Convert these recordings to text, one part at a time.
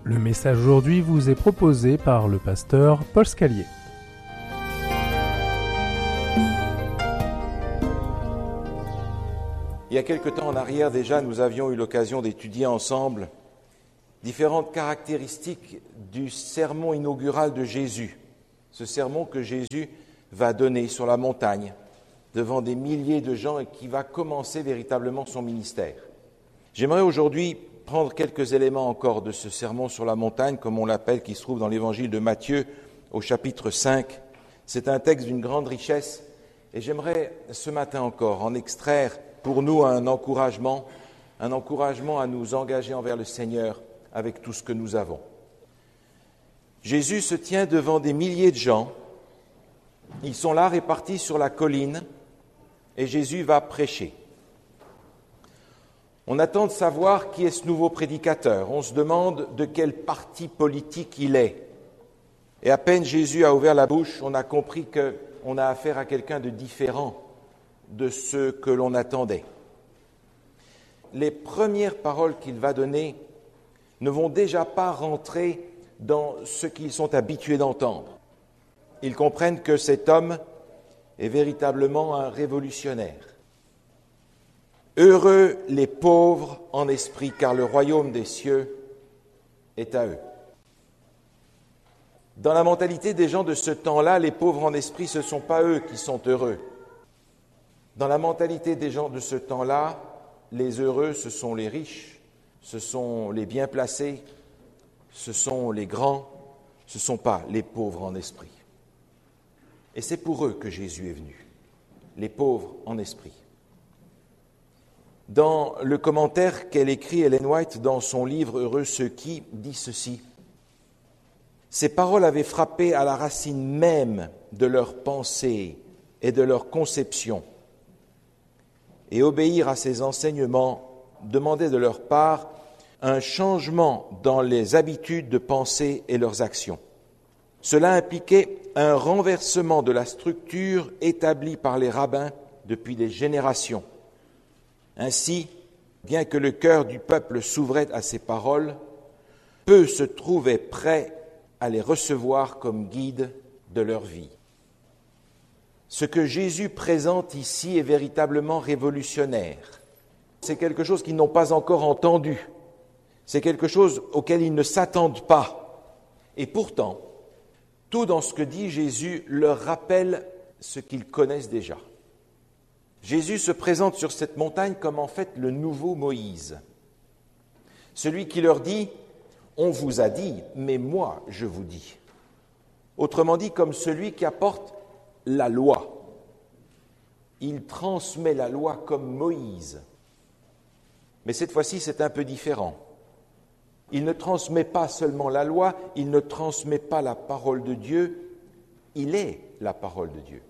Le message aujourd'hui vous est proposé par le pasteur Paul Scalier. Il y a quelque temps en arrière déjà, nous avions eu l'occasion d'étudier ensemble différentes caractéristiques du sermon inaugural de Jésus. Ce sermon que Jésus va donner sur la montagne devant des milliers de gens et qui va commencer véritablement son ministère. J'aimerais aujourd'hui prendre quelques éléments encore de ce sermon sur la montagne, comme on l'appelle, qui se trouve dans l'évangile de Matthieu au chapitre 5. C'est un texte d'une grande richesse et j'aimerais ce matin encore en extraire pour nous un encouragement à nous engager envers le Seigneur avec tout ce que nous avons. Jésus se tient devant des milliers de gens. Ils sont là répartis sur la colline et Jésus va prêcher. On attend de savoir qui est ce nouveau prédicateur. On se demande de quel parti politique il est. Et à peine Jésus a ouvert la bouche, on a compris qu'on a affaire à quelqu'un de différent de ce que l'on attendait. Les premières paroles qu'il va donner ne vont déjà pas rentrer dans ce qu'ils sont habitués d'entendre. Ils comprennent que cet homme est véritablement un révolutionnaire. Heureux les pauvres en esprit, car le royaume des cieux est à eux. Dans la mentalité des gens de ce temps-là, les pauvres en esprit, ce ne sont pas eux qui sont heureux. Dans la mentalité des gens de ce temps-là, les heureux, ce sont les riches, ce sont les bien placés, ce sont les grands, ce ne sont pas les pauvres en esprit. Et c'est pour eux que Jésus est venu, les pauvres en esprit. Dans le commentaire qu'elle écrit, Ellen White, dans son livre « Heureux ceux qui » dit ceci. Ces paroles avaient frappé à la racine même de leur pensée et de leur conception. Et obéir à ces enseignements demandait de leur part un changement dans les habitudes de pensée et leurs actions. Cela impliquait un renversement de la structure établie par les rabbins depuis des générations. Ainsi, bien que le cœur du peuple s'ouvrait à ces paroles, peu se trouvaient prêts à les recevoir comme guides de leur vie. Ce que Jésus présente ici est véritablement révolutionnaire. C'est quelque chose qu'ils n'ont pas encore entendu. C'est quelque chose auquel ils ne s'attendent pas. Et pourtant, tout dans ce que dit Jésus leur rappelle ce qu'ils connaissent déjà. Jésus se présente sur cette montagne comme en fait le nouveau Moïse. Celui qui leur dit « On vous a dit, mais moi je vous dis ». Autrement dit, comme celui qui apporte la loi. Il transmet la loi comme Moïse. Mais cette fois-ci, c'est un peu différent. Il ne transmet pas seulement la loi, il ne transmet pas la parole de Dieu, il est la parole de Dieu.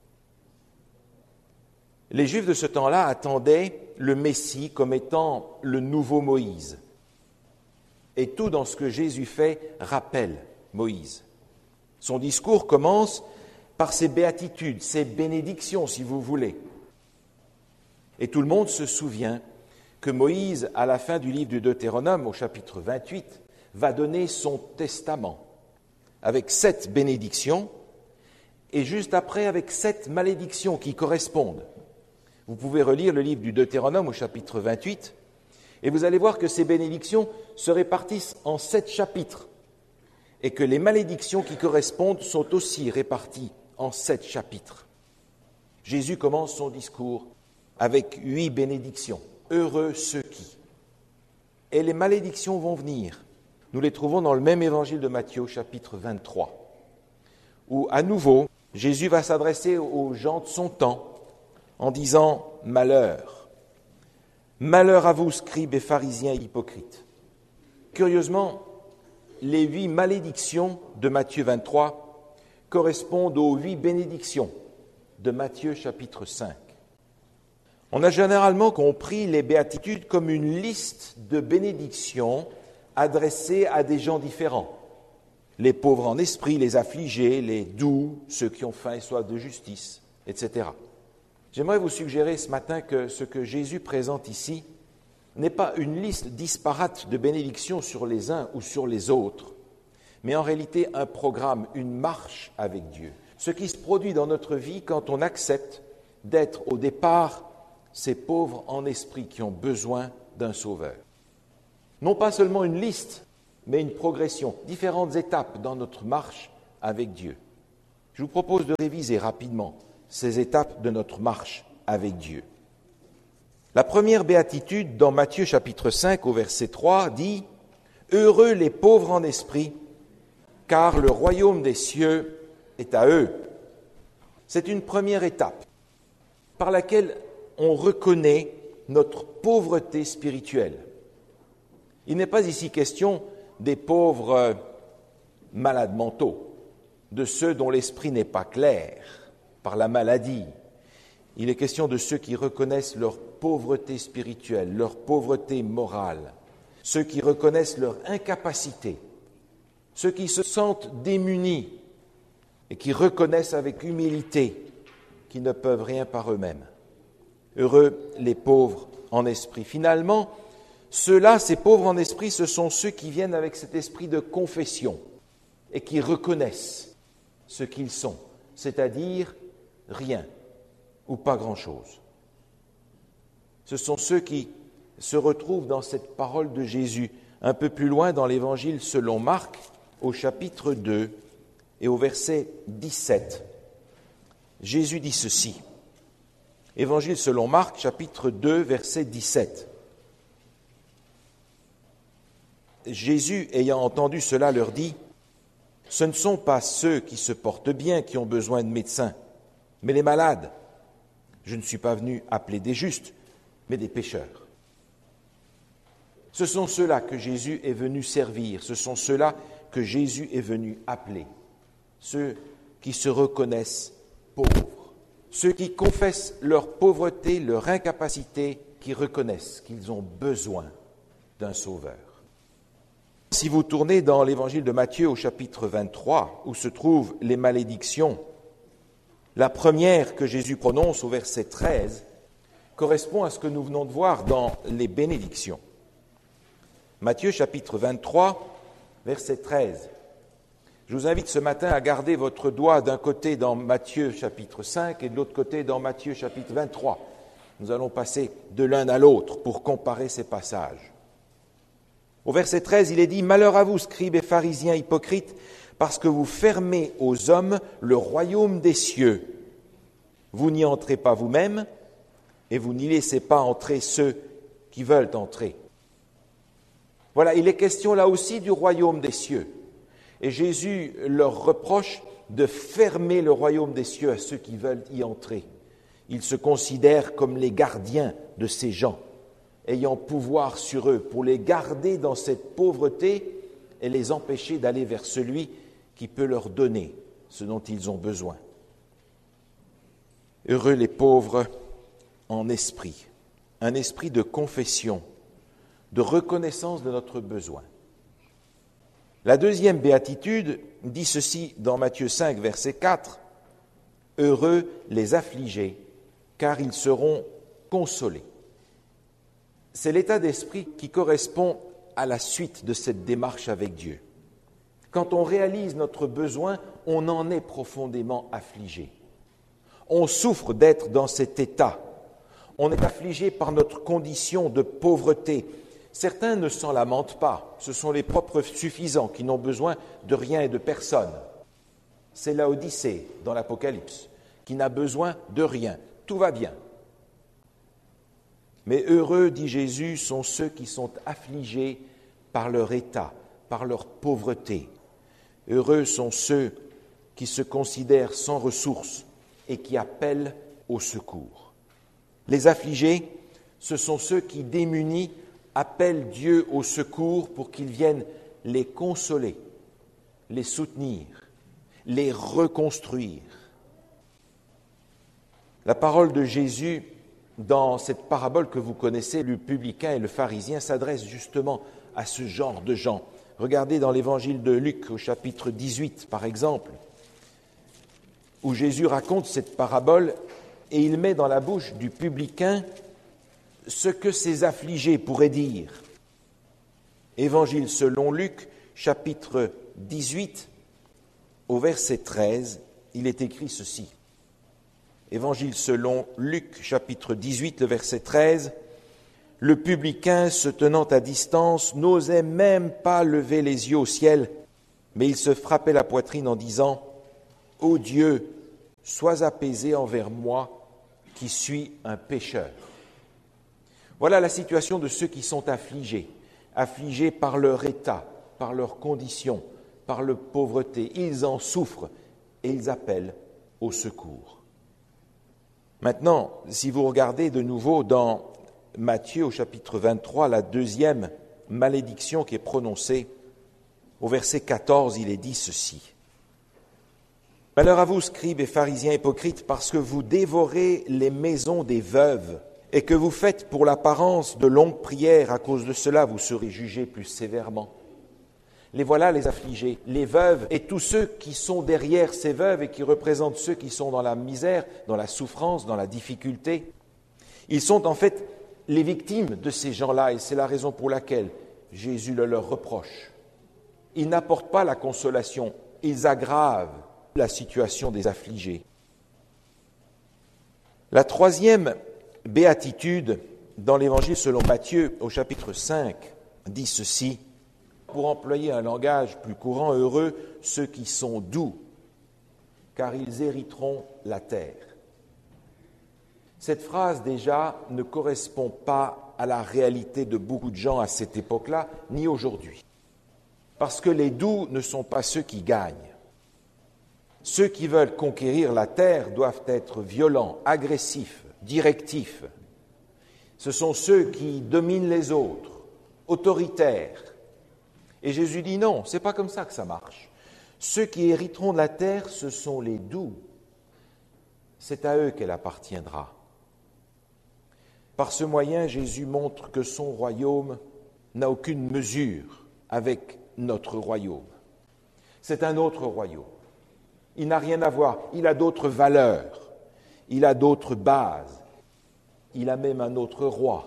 Les Juifs de ce temps-là attendaient le Messie comme étant le nouveau Moïse. Et tout dans ce que Jésus fait rappelle Moïse. Son discours commence par ses béatitudes, ses bénédictions, si vous voulez. Et tout le monde se souvient que Moïse, à la fin du livre du Deutéronome, au chapitre 28, va donner son testament avec 7 bénédictions et juste après avec 7 malédictions qui correspondent. Vous pouvez relire le livre du Deutéronome au chapitre 28 et vous allez voir que ces bénédictions se répartissent en 7 chapitres et que les malédictions qui correspondent sont aussi réparties en 7 chapitres. Jésus commence son discours avec 8 bénédictions. Heureux ceux qui. Et les malédictions vont venir. Nous les trouvons dans le même évangile de Matthieu, chapitre 23, où à nouveau, Jésus va s'adresser aux gens de son temps en disant « Malheur, malheur à vous, scribes et pharisiens hypocrites ». Curieusement, les 8 malédictions de Matthieu 23 correspondent aux 8 bénédictions de Matthieu, chapitre 5. On a généralement compris les béatitudes comme une liste de bénédictions adressées à des gens différents. Les pauvres en esprit, les affligés, les doux, ceux qui ont faim et soif de justice, etc. J'aimerais vous suggérer ce matin que ce que Jésus présente ici n'est pas une liste disparate de bénédictions sur les uns ou sur les autres, mais en réalité un programme, une marche avec Dieu. Ce qui se produit dans notre vie quand on accepte d'être au départ ces pauvres en esprit qui ont besoin d'un sauveur. Non pas seulement une liste, mais une progression, différentes étapes dans notre marche avec Dieu. Je vous propose de réviser rapidement ces étapes de notre marche avec Dieu. La première béatitude dans Matthieu chapitre 5 au verset 3 dit « Heureux les pauvres en esprit, car le royaume des cieux est à eux. » C'est une première étape par laquelle on reconnaît notre pauvreté spirituelle. Il n'est pas ici question des pauvres malades mentaux, de ceux dont l'esprit n'est pas clair par la maladie. Il est question de ceux qui reconnaissent leur pauvreté spirituelle, leur pauvreté morale, ceux qui reconnaissent leur incapacité, ceux qui se sentent démunis et qui reconnaissent avec humilité qu'ils ne peuvent rien par eux-mêmes. Heureux les pauvres en esprit. Finalement, ceux-là, ces pauvres en esprit, ce sont ceux qui viennent avec cet esprit de confession et qui reconnaissent ce qu'ils sont, c'est-à-dire rien ou pas grand-chose. Ce sont ceux qui se retrouvent dans cette parole de Jésus, un peu plus loin dans l'Évangile selon Marc, au chapitre 2 et au verset 17. Jésus dit ceci. Évangile selon Marc, chapitre 2, verset 17. Jésus, ayant entendu cela, leur dit « Ce ne sont pas ceux qui se portent bien qui ont besoin de médecins, mais les malades. Je ne suis pas venu appeler des justes, mais des pécheurs. » Ce sont ceux-là que Jésus est venu servir, ce sont ceux-là que Jésus est venu appeler, ceux qui se reconnaissent pauvres, ceux qui confessent leur pauvreté, leur incapacité, qui reconnaissent qu'ils ont besoin d'un sauveur. Si vous tournez dans l'Évangile de Matthieu au chapitre 23, où se trouvent les malédictions, la première que Jésus prononce au verset 13 correspond à ce que nous venons de voir dans les bénédictions. Matthieu chapitre 23, verset 13. Je vous invite ce matin à garder votre doigt d'un côté dans Matthieu chapitre 5 et de l'autre côté dans Matthieu chapitre 23. Nous allons passer de l'un à l'autre pour comparer ces passages. Au verset 13, il est dit « Malheur à vous, scribes et pharisiens hypocrites, parce que vous fermez aux hommes le royaume des cieux. Vous n'y entrez pas vous-même, et vous n'y laissez pas entrer ceux qui veulent entrer. » Voilà, il est question là aussi du royaume des cieux. Et Jésus leur reproche de fermer le royaume des cieux à ceux qui veulent y entrer. Ils se considèrent comme les gardiens de ces gens, ayant pouvoir sur eux pour les garder dans cette pauvreté et les empêcher d'aller vers celui qui peut leur donner ce dont ils ont besoin. Heureux les pauvres en esprit, un esprit de confession, de reconnaissance de notre besoin. La deuxième béatitude dit ceci dans Matthieu 5, verset 4, « Heureux les affligés, car ils seront consolés. » C'est l'état d'esprit qui correspond à la suite de cette démarche avec Dieu. Quand on réalise notre besoin, on en est profondément affligé. On souffre d'être dans cet état. On est affligé par notre condition de pauvreté. Certains ne s'en lamentent pas. Ce sont les propres suffisants qui n'ont besoin de rien et de personne. C'est Laodicée dans l'Apocalypse qui n'a besoin de rien. Tout va bien. Mais heureux, dit Jésus, sont ceux qui sont affligés par leur état, par leur pauvreté. Heureux sont ceux qui se considèrent sans ressources et qui appellent au secours. Les affligés, ce sont ceux qui, démunis, appellent Dieu au secours pour qu'il vienne les consoler, les soutenir, les reconstruire. La parole de Jésus dans cette parabole que vous connaissez, le publicain et le pharisien, s'adresse justement à ce genre de gens. Regardez dans l'évangile de Luc au chapitre 18, par exemple, où Jésus raconte cette parabole et il met dans la bouche du publicain ce que ces affligés pourraient dire. Évangile selon Luc, chapitre 18, au verset 13, il est écrit ceci. Évangile selon Luc, chapitre 18, le verset 13. Le publicain, se tenant à distance, n'osait même pas lever les yeux au ciel, mais il se frappait la poitrine en disant « Ô Dieu, sois apaisé envers moi, qui suis un pécheur. » Voilà la situation de ceux qui sont affligés par leur état, par leurs conditions, par leur pauvreté. Ils en souffrent et ils appellent au secours. Maintenant, si vous regardez de nouveau dans Matthieu au chapitre 23, la deuxième malédiction qui est prononcée, au verset 14, il est dit ceci. « Malheur à vous, scribes et pharisiens hypocrites, parce que vous dévorez les maisons des veuves et que vous faites pour l'apparence de longues prières. À cause de cela, vous serez jugés plus sévèrement. » Les voilà les affligés, les veuves et tous ceux qui sont derrière ces veuves et qui représentent ceux qui sont dans la misère, dans la souffrance, dans la difficulté. Ils sont en fait les victimes de ces gens-là et c'est la raison pour laquelle Jésus le leur reproche. Ils n'apportent pas la consolation, ils aggravent la situation des affligés. La troisième béatitude dans l'Évangile selon Matthieu au chapitre 5 dit ceci. Pour employer un langage plus courant, heureux ceux qui sont doux, car ils hériteront la terre. Cette phrase déjà ne correspond pas à la réalité de beaucoup de gens à cette époque-là, ni aujourd'hui. Parce que les doux ne sont pas ceux qui gagnent. Ceux qui veulent conquérir la terre doivent être violents, agressifs, directifs. Ce sont ceux qui dominent les autres, autoritaires. Et Jésus dit non, ce n'est pas comme ça que ça marche. Ceux qui hériteront de la terre, ce sont les doux. C'est à eux qu'elle appartiendra. Par ce moyen, Jésus montre que son royaume n'a aucune mesure avec notre royaume. C'est un autre royaume. Il n'a rien à voir. Il a d'autres valeurs. Il a d'autres bases. Il a même un autre roi.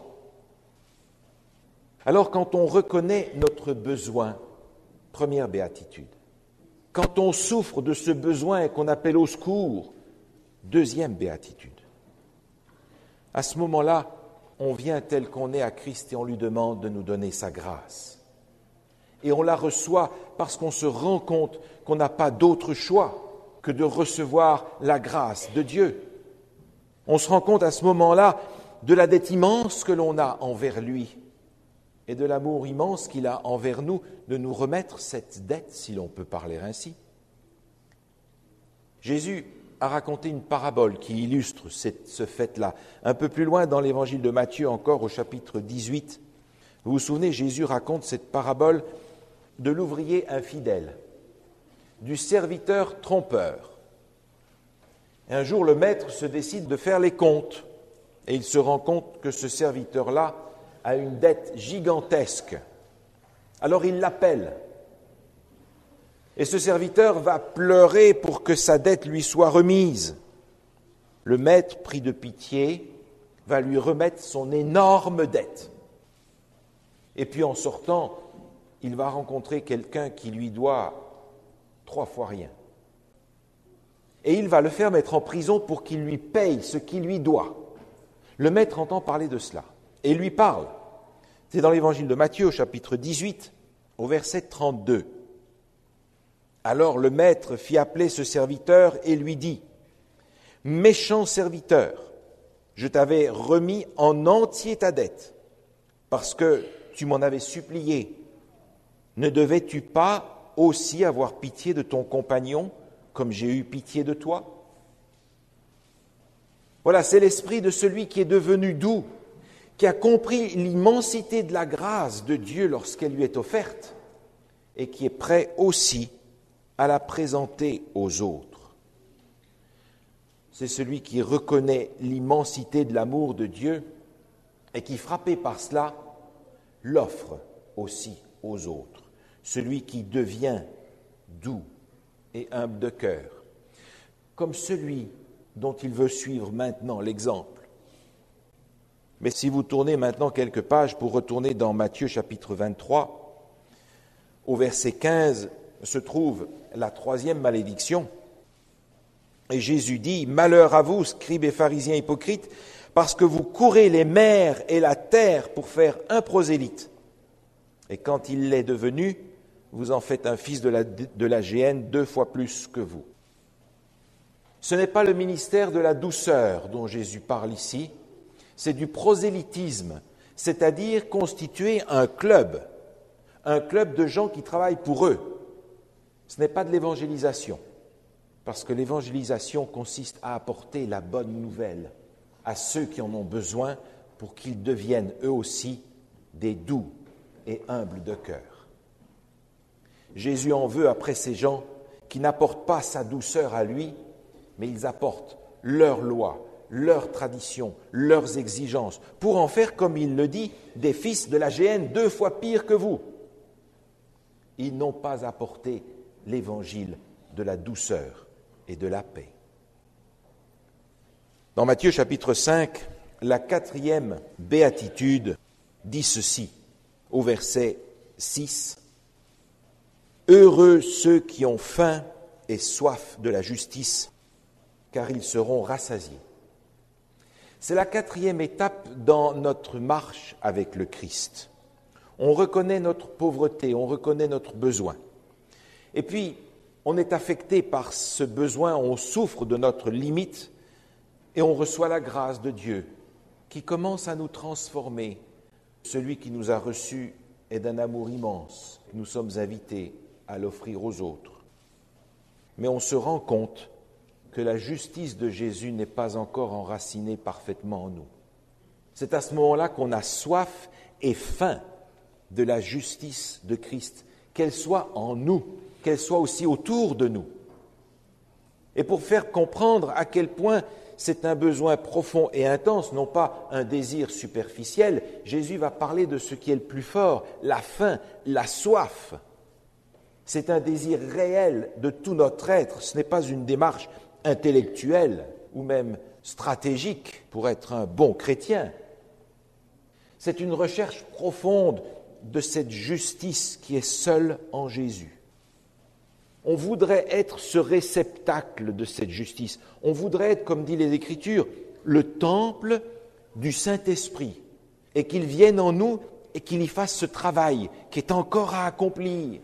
Alors, quand on reconnaît notre besoin, première béatitude, quand on souffre de ce besoin et qu'on appelle au secours, deuxième béatitude, à ce moment-là, on vient tel qu'on est à Christ et on lui demande de nous donner sa grâce. Et on la reçoit parce qu'on se rend compte qu'on n'a pas d'autre choix que de recevoir la grâce de Dieu. On se rend compte à ce moment-là de la dette immense que l'on a envers lui et de l'amour immense qu'il a envers nous de nous remettre cette dette, si l'on peut parler ainsi. Jésus a raconté une parabole qui illustre ce fait-là. Un peu plus loin dans l'évangile de Matthieu, encore au chapitre 18, vous vous souvenez, Jésus raconte cette parabole de l'ouvrier infidèle, du serviteur trompeur. Et un jour, le maître se décide de faire les comptes et il se rend compte que ce serviteur-là a une dette gigantesque. Alors il l'appelle. Et ce serviteur va pleurer pour que sa dette lui soit remise. Le maître, pris de pitié, va lui remettre son énorme dette. Et puis en sortant, il va rencontrer quelqu'un qui lui doit 3 fois rien. Et il va le faire mettre en prison pour qu'il lui paye ce qu'il lui doit. Le maître entend parler de cela et lui parle. C'est dans l'évangile de Matthieu, au chapitre 18, au verset 32. Alors le maître fit appeler ce serviteur et lui dit « Méchant serviteur, je t'avais remis en entier ta dette, parce que tu m'en avais supplié. Ne devais-tu pas aussi avoir pitié de ton compagnon, comme j'ai eu pitié de toi ?» Voilà, c'est l'esprit de celui qui est devenu doux, qui a compris l'immensité de la grâce de Dieu lorsqu'elle lui est offerte, et qui est prêt aussi à la présenter aux autres. C'est celui qui reconnaît l'immensité de l'amour de Dieu et qui, frappé par cela, l'offre aussi aux autres. Celui qui devient doux et humble de cœur, comme celui dont il veut suivre maintenant l'exemple. Mais si vous tournez maintenant quelques pages pour retourner dans Matthieu chapitre 23, au verset 15 se trouve la troisième malédiction. Et Jésus dit, « Malheur à vous, scribes et pharisiens hypocrites, parce que vous courez les mers et la terre pour faire un prosélyte. Et quand il l'est devenu, vous en faites un fils de la géhenne 2 fois plus que vous. » Ce n'est pas le ministère de la douceur dont Jésus parle ici, c'est du prosélytisme, c'est-à-dire constituer un club de gens qui travaillent pour eux. Ce n'est pas de l'évangélisation, parce que l'évangélisation consiste à apporter la bonne nouvelle à ceux qui en ont besoin pour qu'ils deviennent eux aussi des doux et humbles de cœur. Jésus en veut après ces gens qui n'apportent pas sa douceur à lui, mais ils apportent leur loi, leurs traditions, leurs exigences, pour en faire, comme il le dit, des fils de la géhenne 2 fois pire que vous. Ils n'ont pas apporté l'évangile de la douceur et de la paix. Dans Matthieu chapitre 5, la 4e béatitude dit ceci, au verset 6. « Heureux ceux qui ont faim et soif de la justice, car ils seront rassasiés. » C'est la 4e étape dans notre marche avec le Christ. On reconnaît notre pauvreté, on reconnaît notre besoin. Et puis, on est affecté par ce besoin, on souffre de notre limite et on reçoit la grâce de Dieu qui commence à nous transformer. Celui qui nous a reçus est d'un amour immense. Nous sommes invités à l'offrir aux autres. Mais on se rend compte que la justice de Jésus n'est pas encore enracinée parfaitement en nous. C'est à ce moment-là qu'on a soif et faim de la justice de Christ, qu'elle soit en nous, qu'elle soit aussi autour de nous. Et pour faire comprendre à quel point c'est un besoin profond et intense, non pas un désir superficiel, Jésus va parler de ce qui est le plus fort, la faim, la soif. C'est un désir réel de tout notre être, ce n'est pas une démarche intellectuelle ou même stratégique pour être un bon chrétien. C'est une recherche profonde de cette justice qui est seule en Jésus. On voudrait être ce réceptacle de cette justice. On voudrait être, comme dit les Écritures, le temple du Saint-Esprit et qu'il vienne en nous et qu'il y fasse ce travail qui est encore à accomplir.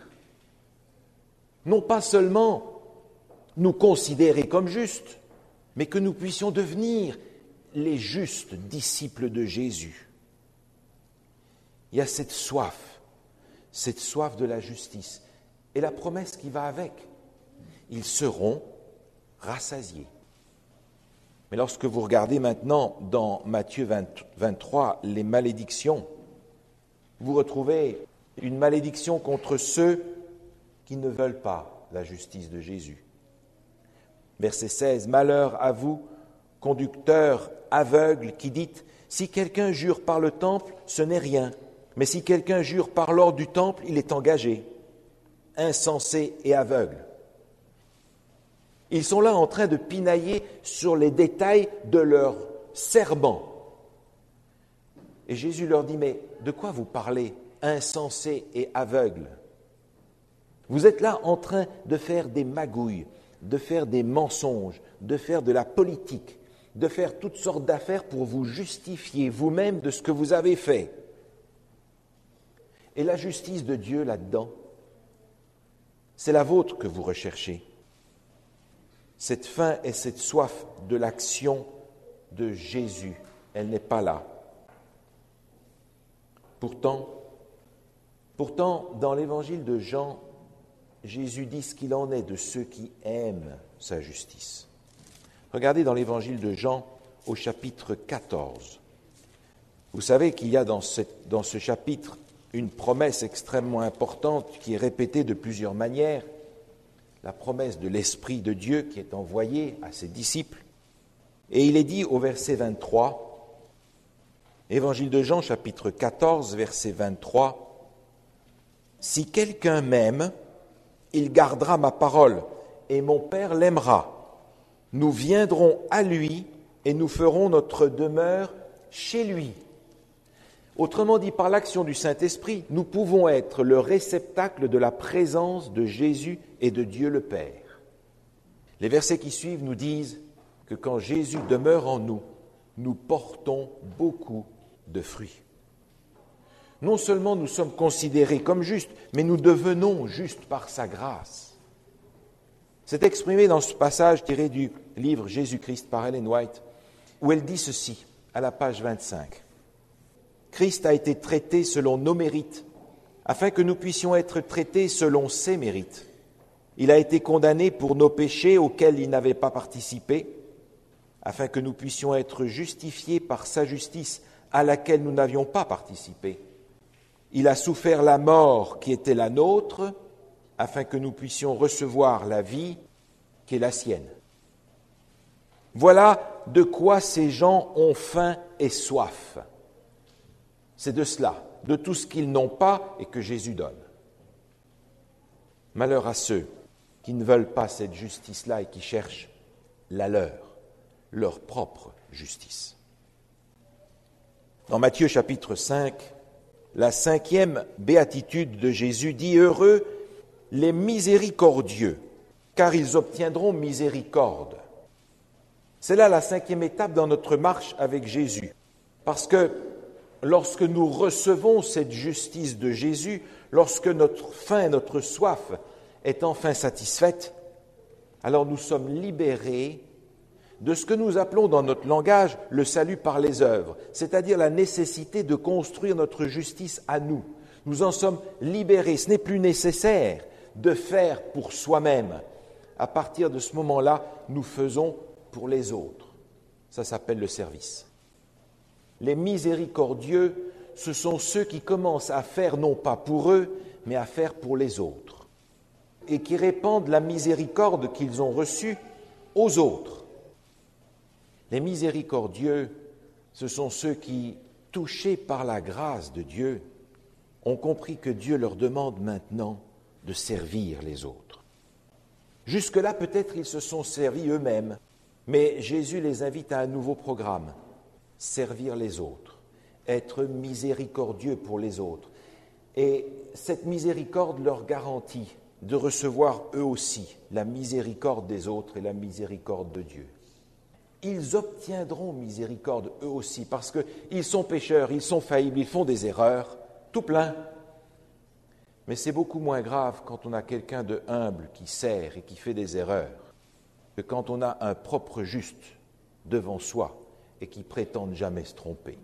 Non pas seulement nous considérer comme justes, mais que nous puissions devenir les justes disciples de Jésus. Il y a cette soif de la justice et la promesse qui va avec. Ils seront rassasiés. Mais lorsque vous regardez maintenant dans Matthieu 23 les malédictions, vous retrouvez une malédiction contre ceux qui ne veulent pas la justice de Jésus. Verset 16, « Malheur à vous, conducteurs aveugles, qui dites, si quelqu'un jure par le temple, ce n'est rien, mais si quelqu'un jure par l'or du temple, il est engagé. Insensé et aveugle. » Ils sont là en train de pinailler sur les détails de leur serment. Et Jésus leur dit, mais de quoi vous parlez, insensé et aveugle ? Vous êtes là en train de faire des magouilles, de faire des mensonges, de faire de la politique, de faire toutes sortes d'affaires pour vous justifier vous-même de ce que vous avez fait. Et la justice de Dieu là-dedans, c'est la vôtre que vous recherchez. Cette faim et cette soif de l'action de Jésus, elle n'est pas là. Pourtant, dans l'évangile de Jean, Jésus dit ce qu'il en est de ceux qui aiment sa justice. Regardez dans l'évangile de Jean au chapitre 14. Vous savez qu'il y a dans ce chapitre une promesse extrêmement importante qui est répétée de plusieurs manières, la promesse de l'Esprit de Dieu qui est envoyé à ses disciples. Et il est dit au verset 23, Évangile de Jean, chapitre 14, verset 23, « Si quelqu'un m'aime, il gardera ma parole, et mon Père l'aimera. Nous viendrons à lui, et nous ferons notre demeure chez lui. Autrement dit, par l'action du Saint-Esprit, nous pouvons être le réceptacle de la présence de Jésus et de Dieu le Père. Les versets qui suivent nous disent que quand Jésus demeure en nous, nous portons beaucoup de fruits. Non seulement nous sommes considérés comme justes, mais nous devenons justes par sa grâce. C'est exprimé dans ce passage tiré du livre Jésus-Christ par Ellen White, où elle dit ceci, à la page 25. Christ a été traité selon nos mérites, afin que nous puissions être traités selon ses mérites. Il a été condamné pour nos péchés auxquels il n'avait pas participé, afin que nous puissions être justifiés par sa justice à laquelle nous n'avions pas participé. Il a souffert la mort qui était la nôtre, afin que nous puissions recevoir la vie qui est la sienne. Voilà de quoi ces gens ont faim et soif. C'est de cela, de tout ce qu'ils n'ont pas et que Jésus donne. Malheur à ceux qui ne veulent pas cette justice-là et qui cherchent la leur propre justice. Dans Matthieu chapitre 5, la 5e béatitude de Jésus dit « Heureux les miséricordieux, car ils obtiendront miséricorde. » C'est là la 5e étape dans notre marche avec Jésus, parce que lorsque nous recevons cette justice de Jésus, lorsque notre faim, notre soif est enfin satisfaite, alors nous sommes libérés de ce que nous appelons dans notre langage le salut par les œuvres, c'est-à-dire la nécessité de construire notre justice à nous. Nous en sommes libérés. Ce n'est plus nécessaire de faire pour soi-même. À partir de ce moment-là, nous faisons pour les autres. Ça s'appelle le service. Les miséricordieux, ce sont ceux qui commencent à faire non pas pour eux, mais à faire pour les autres. Et qui répandent la miséricorde qu'ils ont reçue aux autres. Les miséricordieux, ce sont ceux qui, touchés par la grâce de Dieu, ont compris que Dieu leur demande maintenant de servir les autres. Jusque-là, peut-être ils se sont servis eux-mêmes, mais Jésus les invite à un nouveau programme, servir les autres, être miséricordieux pour les autres. Et cette miséricorde leur garantit de recevoir eux aussi la miséricorde des autres et la miséricorde de Dieu. Ils obtiendront miséricorde eux aussi, parce qu'ils sont pécheurs, ils sont faillibles, ils font des erreurs, tout plein. Mais c'est beaucoup moins grave quand on a quelqu'un de humble qui sert et qui fait des erreurs, que quand on a un propre juste devant soi et qui prétend ne jamais se tromper.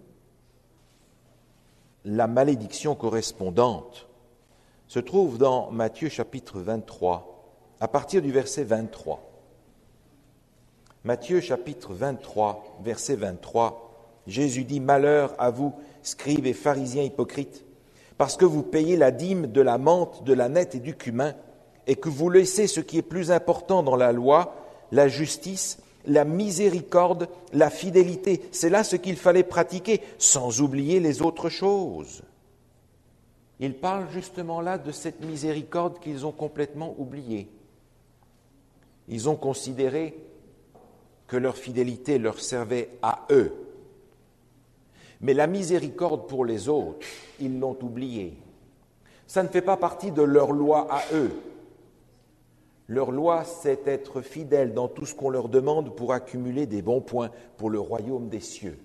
La malédiction correspondante se trouve dans Matthieu chapitre 23, à partir du verset 23. Matthieu chapitre 23, verset 23, Jésus dit « Malheur à vous, scribes et pharisiens hypocrites, parce que vous payez la dîme de la menthe, de la nette et du cumin, et que vous laissez ce qui est plus important dans la loi, la justice, la miséricorde, la fidélité. C'est là ce qu'il fallait pratiquer, sans oublier les autres choses. » Il parle justement là de cette miséricorde qu'ils ont complètement oubliée. Ils ont considéré que leur fidélité leur servait à eux. Mais la miséricorde pour les autres, ils l'ont oubliée. Ça ne fait pas partie de leur loi à eux. Leur loi, c'est être fidèle dans tout ce qu'on leur demande pour accumuler des bons points pour le royaume des cieux.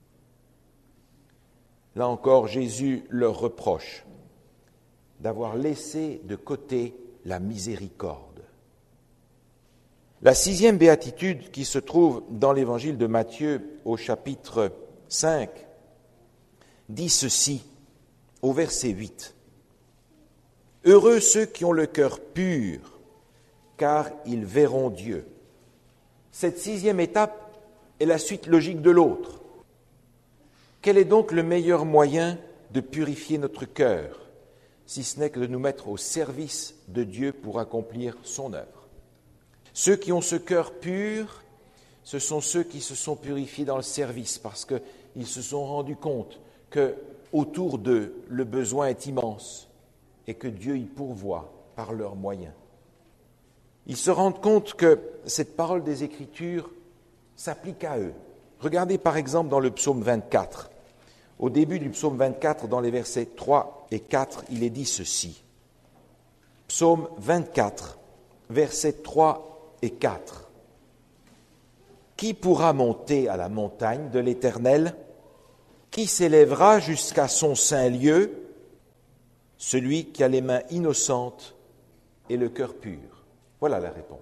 Là encore, Jésus leur reproche d'avoir laissé de côté la miséricorde. La 6e béatitude qui se trouve dans l'évangile de Matthieu au chapitre 5 dit ceci au verset 8. « Heureux ceux qui ont le cœur pur, car ils verront Dieu. » Cette 6e étape est la suite logique de l'autre. Quel est donc le meilleur moyen de purifier notre cœur, si ce n'est que de nous mettre au service de Dieu pour accomplir son œuvre? Ceux qui ont ce cœur pur, ce sont ceux qui se sont purifiés dans le service parce qu'ils se sont rendus compte que autour d'eux, le besoin est immense et que Dieu y pourvoit par leurs moyens. Ils se rendent compte que cette parole des Écritures s'applique à eux Regardez par exemple dans le psaume 24. Au début du psaume 24, dans les versets 3 et 4, il est dit ceci. Psaume 24, versets 3 et 4. Qui pourra monter à la montagne de l'Éternel? Qui s'élèvera jusqu'à son saint lieu? Celui qui a les mains innocentes et le cœur pur. Voilà la réponse.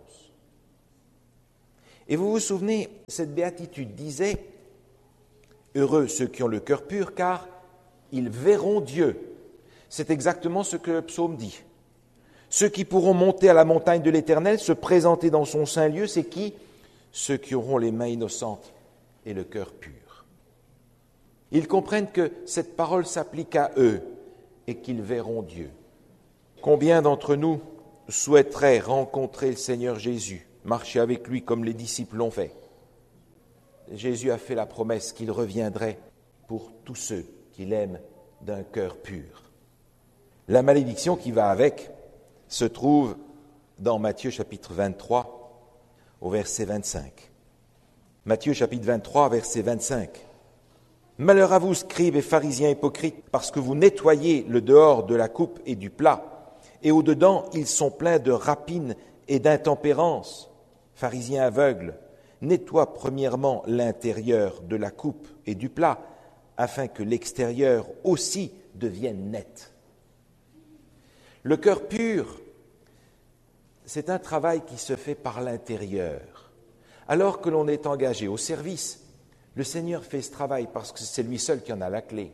Et vous vous souvenez, cette béatitude disait « Heureux ceux qui ont le cœur pur, car ils verront Dieu ». C'est exactement ce que le psaume dit. Ceux qui pourront monter à la montagne de l'Éternel, se présenter dans son saint lieu, c'est qui? Ceux qui auront les mains innocentes et le cœur pur. Ils comprennent que cette parole s'applique à eux et qu'ils verront Dieu. Combien d'entre nous souhaiteraient rencontrer le Seigneur Jésus, marcher avec lui comme les disciples l'ont fait? Jésus a fait la promesse qu'il reviendrait pour tous ceux qui l'aiment d'un cœur pur. La malédiction qui va avec se trouve dans Matthieu chapitre 23 au verset 25. Matthieu chapitre 23 verset 25. Malheur à vous, scribes et pharisiens hypocrites, parce que vous nettoyez le dehors de la coupe et du plat, et au-dedans ils sont pleins de rapine et d'intempérance. Pharisiens aveugles, nettoie premièrement l'intérieur de la coupe et du plat, afin que l'extérieur aussi devienne net. Le cœur pur, c'est un travail qui se fait par l'intérieur. Alors que l'on est engagé au service, le Seigneur fait ce travail parce que c'est lui seul qui en a la clé.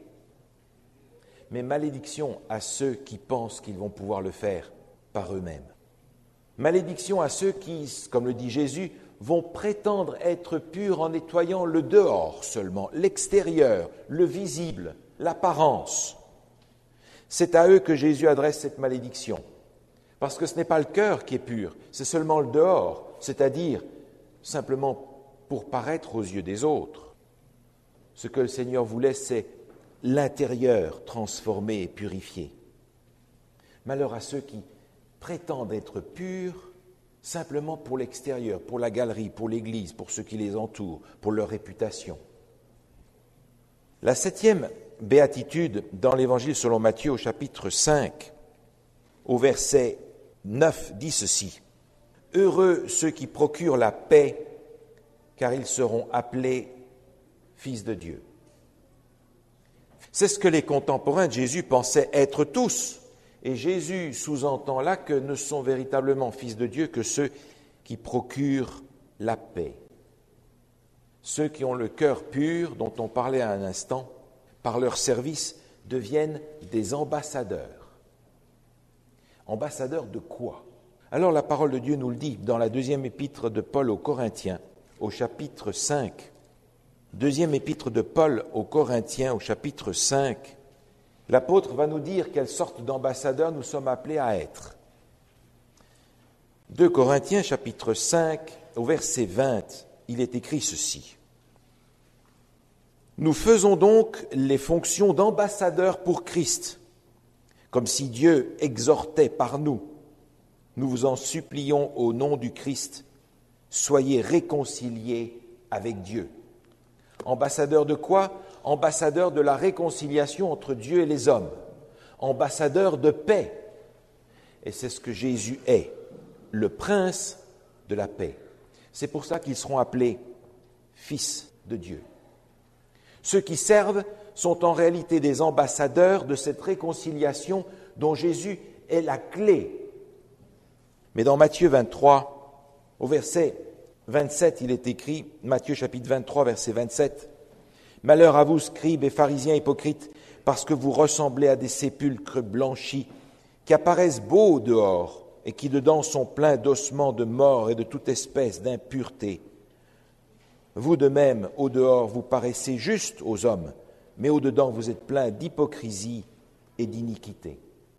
Mais malédiction à ceux qui pensent qu'ils vont pouvoir le faire par eux-mêmes. Malédiction à ceux qui, comme le dit Jésus, vont prétendre être purs en nettoyant le dehors seulement, l'extérieur, le visible, l'apparence. C'est à eux que Jésus adresse cette malédiction. Parce que ce n'est pas le cœur qui est pur, c'est seulement le dehors, c'est-à-dire simplement pour paraître aux yeux des autres. Ce que le Seigneur voulait, c'est l'intérieur transformé et purifié. Malheur à ceux qui prétendent être purs simplement pour l'extérieur, pour la galerie, pour l'Église, pour ceux qui les entourent, pour leur réputation. La 7e béatitude dans l'Évangile selon Matthieu au chapitre 5, au verset 9, dit ceci. « Heureux ceux qui procurent la paix, car ils seront appelés fils de Dieu. » C'est ce que les contemporains de Jésus pensaient être tous. Et Jésus sous-entend là que ne sont véritablement fils de Dieu que ceux qui procurent la paix. Ceux qui ont le cœur pur, dont on parlait à un instant, par leur service, deviennent des ambassadeurs. Ambassadeurs de quoi? Alors la parole de Dieu nous le dit dans la 2e épître de Paul aux Corinthiens, au chapitre 5. 2e épître de Paul aux Corinthiens, au chapitre 5. L'apôtre va nous dire quelle sorte d'ambassadeurs nous sommes appelés à être. 2 Corinthiens, chapitre 5, au verset 20, il est écrit ceci. « Nous faisons donc les fonctions d'ambassadeurs pour Christ, comme si Dieu exhortait par nous. Nous vous en supplions au nom du Christ, soyez réconciliés avec Dieu. » Ambassadeur de quoi? Ambassadeur de la réconciliation entre Dieu et les hommes. Ambassadeur de paix. Et c'est ce que Jésus est, le prince de la paix. C'est pour ça qu'ils seront appelés fils de Dieu. Ceux qui servent sont en réalité des ambassadeurs de cette réconciliation dont Jésus est la clé. Mais dans Matthieu 23, au verset 27, il est écrit, Matthieu chapitre 23, verset 27, « Malheur à vous, scribes et pharisiens hypocrites, parce que vous ressemblez à des sépulcres blanchis, qui apparaissent beaux au dehors, et qui dedans sont pleins d'ossements de mort et de toute espèce d'impureté. Vous de même, au dehors, vous paraissez justes aux hommes, mais au dedans, vous êtes pleins d'hypocrisie et d'iniquité. »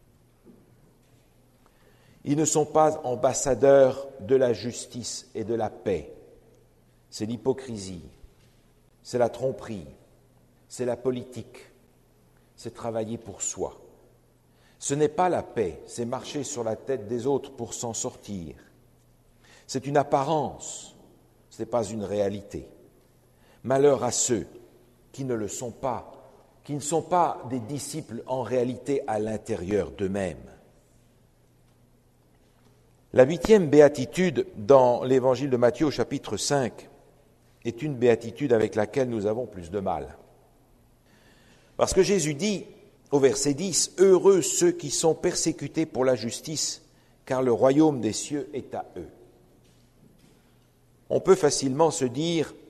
Ils ne sont pas ambassadeurs de la justice et de la paix. C'est l'hypocrisie, c'est la tromperie, c'est la politique, c'est travailler pour soi. Ce n'est pas la paix, c'est marcher sur la tête des autres pour s'en sortir. C'est une apparence, ce n'est pas une réalité. Malheur à ceux qui ne le sont pas, qui ne sont pas des disciples en réalité à l'intérieur d'eux-mêmes. La 8e béatitude dans l'évangile de Matthieu au chapitre 5 est une béatitude avec laquelle nous avons plus de mal. Parce que Jésus dit au verset 10, « Heureux ceux qui sont persécutés pour la justice, car le royaume des cieux est à eux. » On peut facilement se dire,